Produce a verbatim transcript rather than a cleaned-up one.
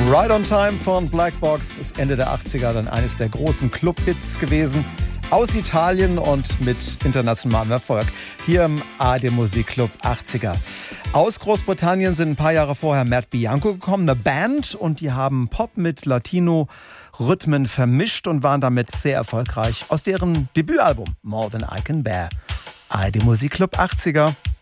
Right on Time von Black Box ist Ende der achtziger dann eines der großen Club-Hits gewesen. Aus Italien und mit internationalem Erfolg. Hier im A R D Musikclub achtziger. Aus Großbritannien sind ein paar Jahre vorher Matt Bianco gekommen, eine Band, und die haben Pop mit Latino-Rhythmen vermischt und waren damit sehr erfolgreich. Aus deren Debütalbum More Than I Can Bear. A R D Musikclub achtziger.